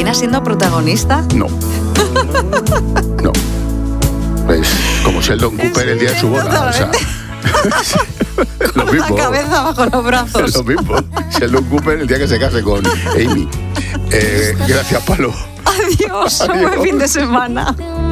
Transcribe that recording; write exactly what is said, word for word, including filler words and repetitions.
¿Termina siendo protagonista? No. No. Es como Sheldon Cooper el día de su boda. O sea, con lo mismo. La cabeza bajo los brazos. Es lo mismo. Sheldon Cooper el día que se case con Amy. Eh, gracias, Palo. Adiós, Adiós. buen fin de semana.